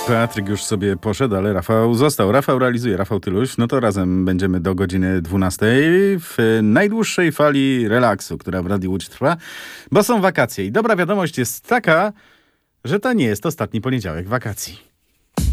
Patryk już sobie poszedł, ale Rafał został. Rafał realizuje, Rafał Tyluś. No to razem będziemy do godziny 12 w najdłuższej fali relaksu, która w Radiu Łódź trwa, bo są wakacje. I dobra wiadomość jest taka, że to nie jest ostatni poniedziałek wakacji.